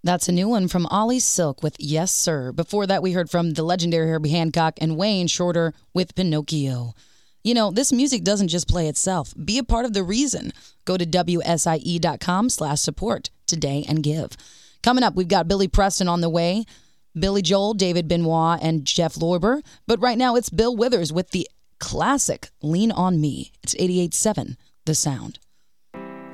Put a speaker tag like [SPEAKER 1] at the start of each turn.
[SPEAKER 1] That's a new one from Ollie Silk with Yes Sir. Before that, we heard from the legendary Herbie Hancock and Wayne Shorter with Pinocchio. You know, this music doesn't just play itself. Be a part of the reason. Go to WSIE.com/support today and give. Coming up, we've got Billy Preston on the way, Billy Joel, David Benoit, and Jeff Lorber. But right now, it's Bill Withers with the classic Lean on Me. It's 88.7 The Sound.